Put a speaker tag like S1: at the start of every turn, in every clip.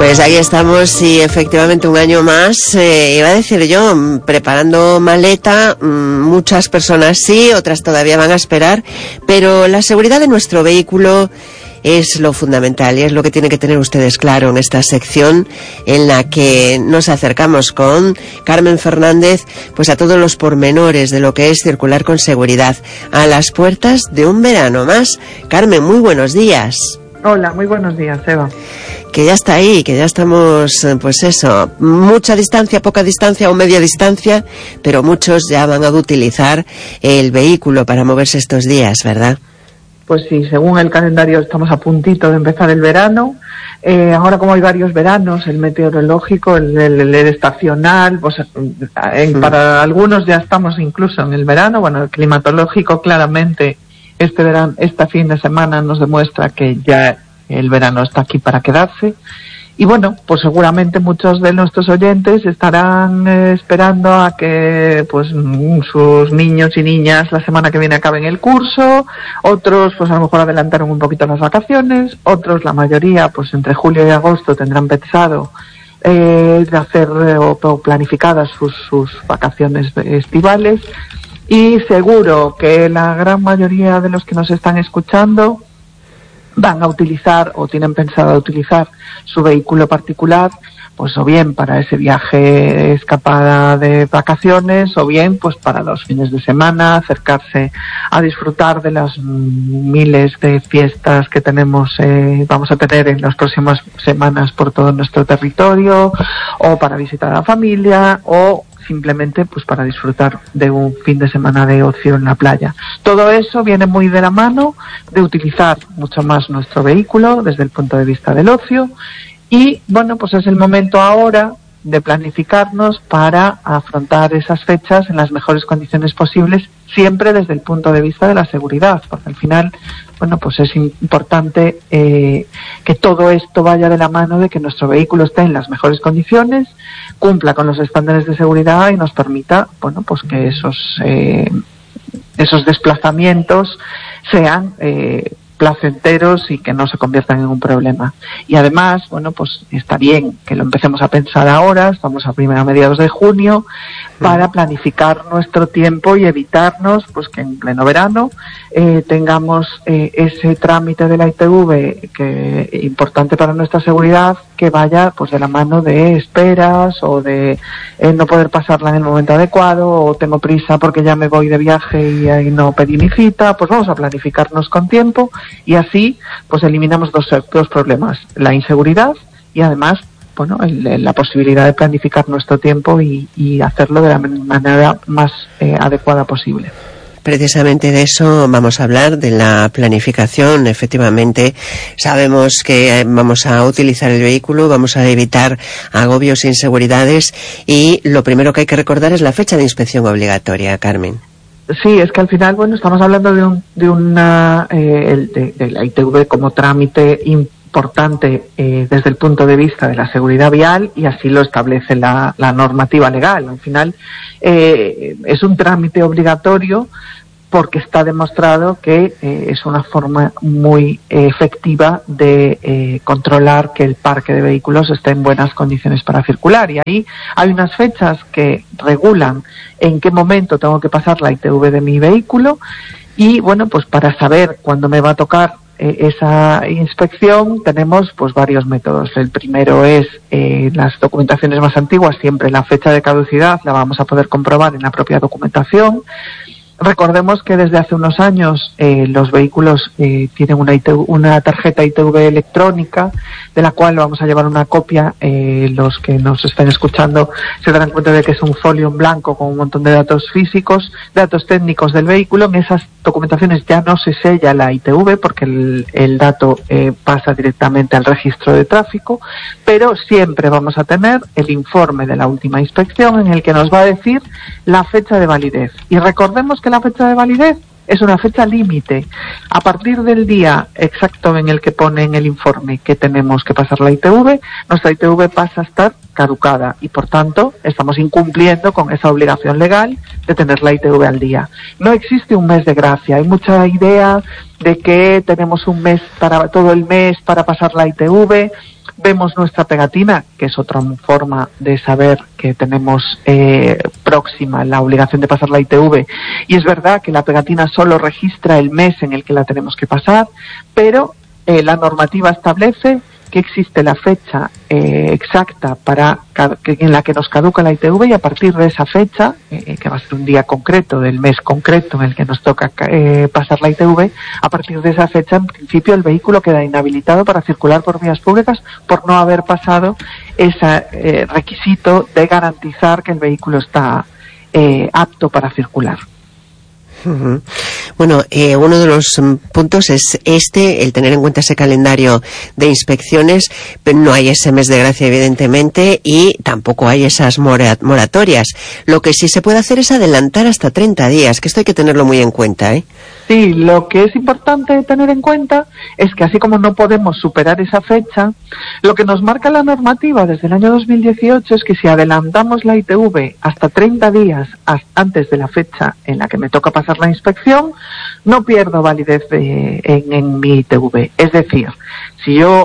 S1: Pues ahí estamos y efectivamente un año más, iba a decir yo, preparando maleta, muchas personas sí, otras todavía van a esperar, pero la seguridad de nuestro vehículo es lo fundamental y es lo que tienen que tener ustedes claro en esta sección en la que nos acercamos con Carmen Fernández pues a todos los pormenores de lo que es circular con seguridad a las puertas de un verano más. Carmen, muy buenos días.
S2: Hola, muy buenos días, Eva.
S1: Que ya está ahí, que ya estamos, pues eso, mucha distancia, poca distancia o media distancia, pero muchos ya van a utilizar el vehículo para moverse estos días, ¿verdad?
S2: Pues sí, según el calendario estamos a puntito de empezar el verano. Ahora como hay varios veranos, el meteorológico, el estacional, pues para algunos ya estamos incluso en el verano. Bueno, el climatológico claramente este fin de semana nos demuestra que ya el verano está aquí para quedarse. Y bueno, pues seguramente muchos de nuestros oyentes estarán esperando a que pues sus niños y niñas la semana que viene acaben el curso, otros pues a lo mejor adelantaron un poquito las vacaciones, otros, la mayoría, pues entre julio y agosto tendrán pensado de hacer o planificadas sus vacaciones estivales. Y seguro que la gran mayoría de los que nos están escuchando van a utilizar o tienen pensado utilizar su vehículo particular, pues o bien para ese viaje escapada de vacaciones o bien pues para los fines de semana, acercarse a disfrutar de las miles de fiestas que vamos a tener en las próximas semanas por todo nuestro territorio, o para visitar a la familia, o simplemente pues para disfrutar de un fin de semana de ocio en la playa. Todo eso viene muy de la mano de utilizar mucho más nuestro vehículo desde el punto de vista del ocio y bueno, pues es el momento ahora de planificarnos para afrontar esas fechas en las mejores condiciones posibles, siempre desde el punto de vista de la seguridad, porque al final, bueno, pues es importante que todo esto vaya de la mano de que nuestro vehículo esté en las mejores condiciones, cumpla con los estándares de seguridad y nos permita, bueno, pues que esos desplazamientos sean placenteros y que no se conviertan en un problema. Y además, bueno, pues está bien que lo empecemos a pensar ahora, estamos a mediados de junio, para planificar nuestro tiempo y evitarnos pues que en pleno verano tengamos ese trámite de la ITV que importante para nuestra seguridad, que vaya pues de la mano de esperas o de no poder pasarla en el momento adecuado, o tengo prisa porque ya me voy de viaje y ahí no pedí mi cita. Pues vamos a planificarnos con tiempo y así pues eliminamos dos problemas: la inseguridad y además bueno, la posibilidad de planificar nuestro tiempo y hacerlo de la manera más adecuada posible.
S1: Precisamente de eso vamos a hablar, de la planificación. Efectivamente, sabemos que vamos a utilizar el vehículo, vamos a evitar agobios e inseguridades y lo primero que hay que recordar es la fecha de inspección obligatoria, Carmen.
S2: Sí, es que al final, bueno, estamos hablando de la ITV como trámite importante desde el punto de vista de la seguridad vial, y así lo establece la normativa legal. Al final es un trámite obligatorio porque está demostrado que es una forma muy efectiva de controlar que el parque de vehículos esté en buenas condiciones para circular. Y ahí hay unas fechas que regulan en qué momento tengo que pasar la ITV de mi vehículo y, bueno, pues para saber cuándo me va a tocar esa inspección tenemos pues varios métodos. El primero es las documentaciones más antiguas, siempre la fecha de caducidad la vamos a poder comprobar en la propia documentación. Recordemos que desde hace unos años los vehículos tienen una tarjeta ITV electrónica, de la cual vamos a llevar una copia. Los que nos estén escuchando se darán cuenta de que es un folio en blanco con un montón de datos físicos, datos técnicos del vehículo. En esas documentaciones ya no se sella la ITV porque el dato pasa directamente al registro de tráfico, pero siempre vamos a tener el informe de la última inspección en el que nos va a decir la fecha de validez. Y recordemos que la fecha de validez es una fecha límite. A partir del día exacto en el que pone en el informe que tenemos que pasar la ITV, nuestra ITV pasa a estar caducada y por tanto estamos incumpliendo con esa obligación legal de tener la ITV al día. No existe un mes de gracia. Hay mucha idea de que tenemos un mes todo el mes para pasar la ITV. Vemos nuestra pegatina, que es otra forma de saber que tenemos próxima la obligación de pasar la ITV. Y es verdad que la pegatina solo registra el mes en el que la tenemos que pasar, pero la normativa establece que existe la fecha exacta en la que nos caduca la ITV, y a partir de esa fecha, que va a ser un día concreto del mes concreto en el que nos toca pasar la ITV, a partir de esa fecha, en principio, el vehículo queda inhabilitado para circular por vías públicas por no haber pasado ese requisito de garantizar que el vehículo está apto para circular.
S1: Uh-huh. Bueno, uno de los puntos es el tener en cuenta ese calendario de inspecciones. No hay ese mes de gracia, evidentemente, y tampoco hay esas moratorias. Lo que sí se puede hacer es adelantar hasta 30 días, que esto hay que tenerlo muy en cuenta, ¿eh?
S2: Sí, lo que es importante tener en cuenta es que, así como no podemos superar esa fecha, lo que nos marca la normativa desde el año 2018 es que si adelantamos la ITV hasta 30 días antes de la fecha en la que me toca pasar la inspección, no pierdo validez en mi ITV. Es decir, si yo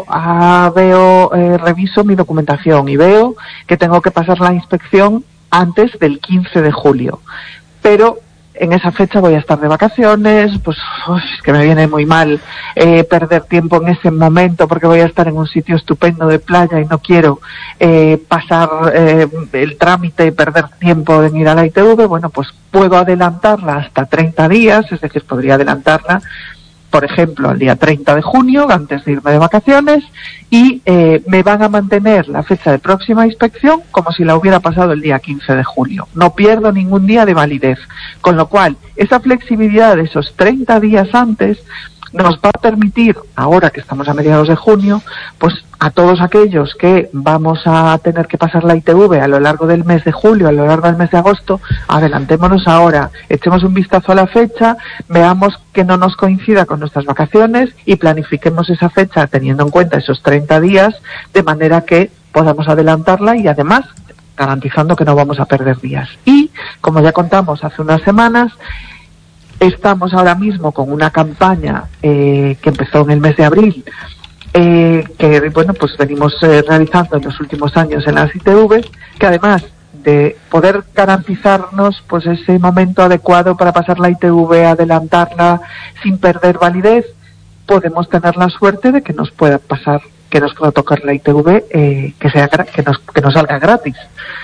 S2: reviso mi documentación y veo que tengo que pasar la inspección antes del 15 de julio, pero en esa fecha voy a estar de vacaciones, pues es que me viene muy mal perder tiempo en ese momento, porque voy a estar en un sitio estupendo de playa y no quiero pasar el trámite y perder tiempo en ir a la ITV. Bueno, pues puedo adelantarla hasta 30 días, es decir, podría adelantarla, por ejemplo, al día 30 de junio, antes de irme de vacaciones, y me van a mantener la fecha de próxima inspección como si la hubiera pasado el día 15 de julio. No pierdo ningún día de validez. Con lo cual, esa flexibilidad de esos 30 días antes nos va a permitir, ahora que estamos a mediados de junio, pues a todos aquellos que vamos a tener que pasar la ITV a lo largo del mes de julio, a lo largo del mes de agosto, adelantémonos ahora, echemos un vistazo a la fecha, veamos que no nos coincida con nuestras vacaciones y planifiquemos esa fecha teniendo en cuenta esos 30 días, de manera que podamos adelantarla y además garantizando que no vamos a perder días. Y, como ya contamos hace unas semanas, estamos ahora mismo con una campaña que empezó en el mes de abril, que bueno, pues venimos realizando en los últimos años en las ITV, que además de poder garantizarnos pues ese momento adecuado para pasar la ITV, adelantarla sin perder validez, podemos tener la suerte de que nos pueda pasar, que nos pueda tocar la ITV, que nos salga gratis.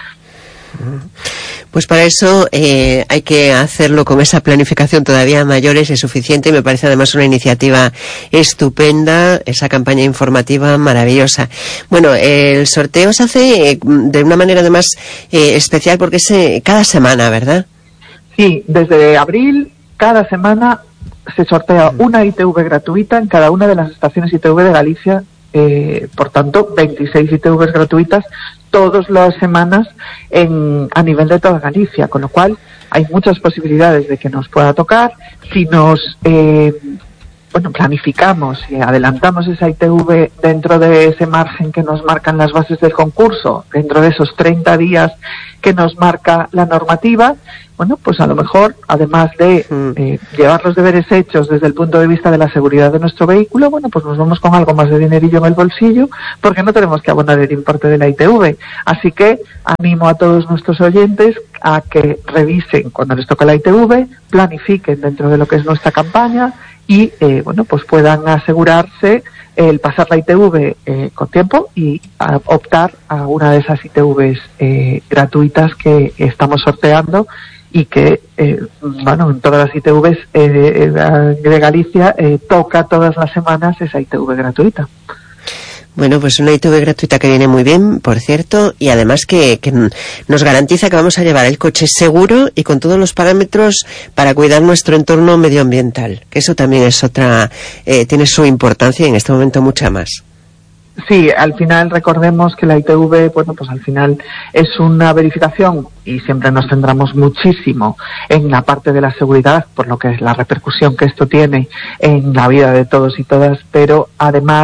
S1: Pues para eso hay que hacerlo con esa planificación todavía mayor, es suficiente, y me parece además una iniciativa estupenda, esa campaña informativa maravillosa. Bueno, el sorteo se hace de una manera además especial, porque es cada semana, ¿verdad?
S2: Sí, desde abril, cada semana se sortea una ITV gratuita en cada una de las estaciones ITV de Galicia. Por tanto, 26 ITVs gratuitas todas las semanas a nivel de toda Galicia, con lo cual hay muchas posibilidades de que nos pueda tocar. Si nos planificamos y adelantamos esa ITV dentro de ese margen que nos marcan las bases del concurso, dentro de esos 30 días que nos marca la normativa, bueno, pues a lo mejor, además de llevar los deberes hechos desde el punto de vista de la seguridad de nuestro vehículo, bueno, pues nos vamos con algo más de dinerillo en el bolsillo, porque no tenemos que abonar el importe de la ITV. Así que animo a todos nuestros oyentes a que revisen cuando les toca la ITV, planifiquen dentro de lo que es nuestra campaña y, pues puedan asegurarse el pasar la ITV con tiempo y optar a una de esas ITVs gratuitas que estamos sorteando, y que, en todas las ITVs de Galicia toca todas las semanas esa ITV gratuita.
S1: Bueno, pues una ITV gratuita que viene muy bien, por cierto, y además que nos garantiza que vamos a llevar el coche seguro y con todos los parámetros para cuidar nuestro entorno medioambiental, que eso también es tiene su importancia y en este momento mucha más.
S2: Sí, al final recordemos que la ITV, pues al final es una verificación y siempre nos centramos muchísimo en la parte de la seguridad, por lo que es la repercusión que esto tiene en la vida de todos y todas, pero además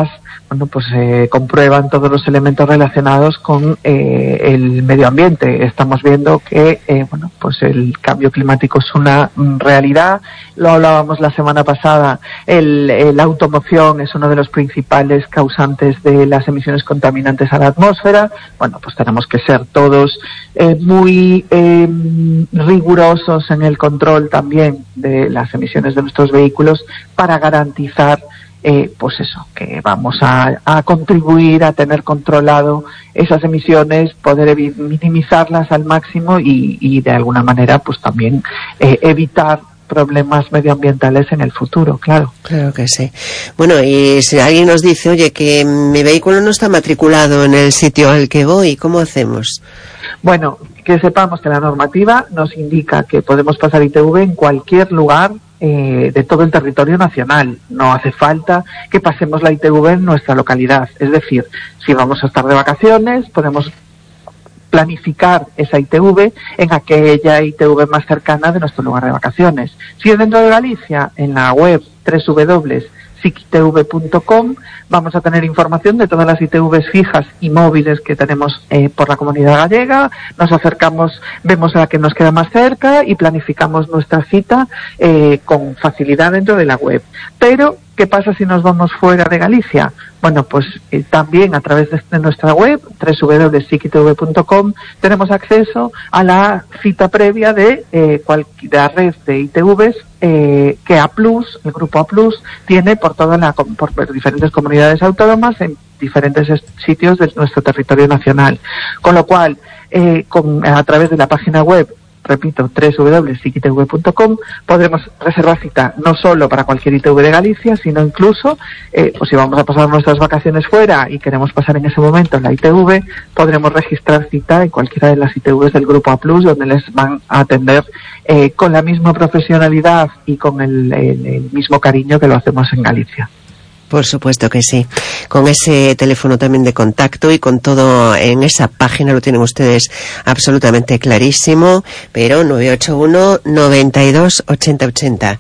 S2: comprueban todos los elementos relacionados con el medio ambiente. Estamos viendo que el cambio climático es una realidad. Lo hablábamos la semana pasada. La automoción es uno de los principales causantes de las emisiones contaminantes a la atmósfera. Tenemos que ser todos muy rigurosos en el control también de las emisiones de nuestros vehículos para garantizar que vamos a contribuir a tener controlado esas emisiones, poder minimizarlas al máximo y de alguna manera también evitar problemas medioambientales en el futuro, claro.
S1: Claro que sí. Bueno, y si alguien nos dice, oye, que mi vehículo no está matriculado en el sitio al que voy, ¿cómo hacemos?
S2: Bueno, que sepamos que la normativa nos indica que podemos pasar ITV en cualquier lugar de todo el territorio nacional. No hace falta que pasemos la ITV en nuestra localidad. Es decir, si vamos a estar de vacaciones, podemos planificar esa ITV en aquella ITV más cercana de nuestro lugar de vacaciones. Si es dentro de Galicia, en la web www.sicitv.com vamos a tener información de todas las ITVs fijas y móviles que tenemos por la comunidad gallega. Nos acercamos, vemos a la que nos queda más cerca y planificamos nuestra cita con facilidad dentro de la web. Pero, ¿qué pasa si nos vamos fuera de Galicia? También a través de nuestra web, www.sicitv.com, tenemos acceso a la cita previa de cualquier red de ITVs que A+, el grupo A+, tiene por diferentes comunidades autónomas en diferentes sitios de nuestro territorio nacional. Con lo cual, a través de la página web, repito, www.sicitv.com, podremos reservar cita no solo para cualquier ITV de Galicia, sino incluso, si vamos a pasar nuestras vacaciones fuera y queremos pasar en ese momento en la ITV, podremos registrar cita en cualquiera de las ITVs del Grupo A+, donde les van a atender con la misma profesionalidad y con el mismo cariño que lo hacemos en Galicia.
S1: Por supuesto que sí. Con ese teléfono también de contacto y con todo en esa página lo tienen ustedes absolutamente clarísimo, pero 981 92 80 80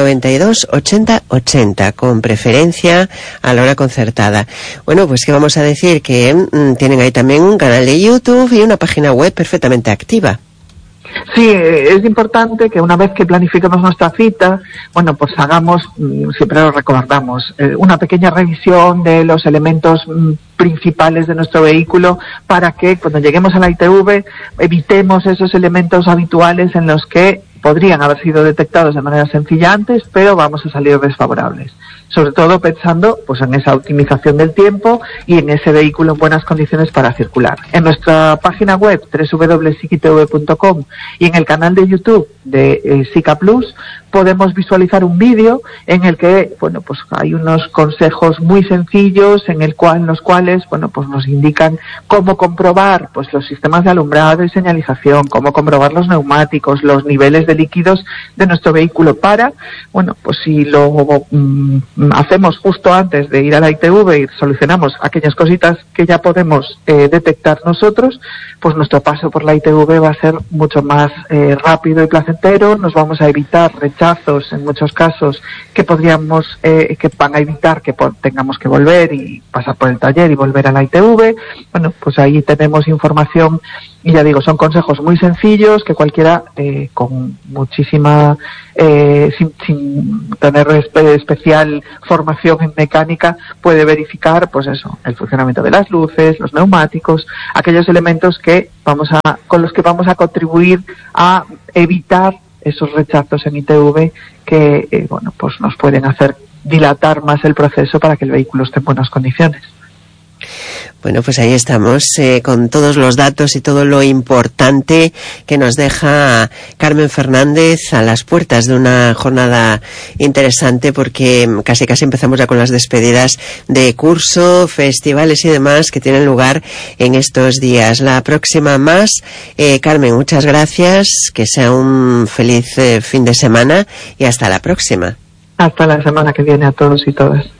S1: 92 80 80 con preferencia a la hora concertada. Bueno, pues que vamos a decir que tienen ahí también un canal de YouTube y una página web perfectamente activa.
S2: Sí, es importante que una vez que planifiquemos nuestra cita, hagamos, siempre lo recordamos, una pequeña revisión de los elementos principales de nuestro vehículo para que cuando lleguemos a la ITV evitemos esos elementos habituales en los que podrían haber sido detectados de manera sencilla antes, pero vamos a salir desfavorables. Sobre todo pensando en esa optimización del tiempo y en ese vehículo en buenas condiciones para circular. En nuestra página web www.sicitv.com y en el canal de YouTube de SICA Plus podemos visualizar un vídeo en el que hay unos consejos muy sencillos en los cuales nos indican cómo comprobar los sistemas de alumbrado y señalización, cómo comprobar los neumáticos, los niveles de líquidos de nuestro vehículo para, si lo hacemos justo antes de ir a la ITV y solucionamos aquellas cositas que ya podemos detectar nosotros, nuestro paso por la ITV va a ser mucho más rápido y placentero. Nos vamos a evitar rechazos en muchos casos que van a evitar que tengamos que volver y pasar por el taller y volver a la ITV. Ahí tenemos información y ya digo, son consejos muy sencillos que cualquiera con muchísima sin tener especial formación en mecánica puede verificar el funcionamiento de las luces, los neumáticos, aquellos elementos con los que vamos a contribuir a evitar esos rechazos en ITV que nos pueden hacer dilatar más el proceso para que el vehículo esté en buenas condiciones.
S1: Bueno, pues ahí estamos con todos los datos y todo lo importante que nos deja Carmen Fernández a las puertas de una jornada interesante, porque casi empezamos ya con las despedidas de curso, festivales y demás que tienen lugar en estos días. La próxima más. Carmen, muchas gracias, que sea un feliz fin de semana y hasta la próxima.
S2: Hasta la semana que viene a todos y todas.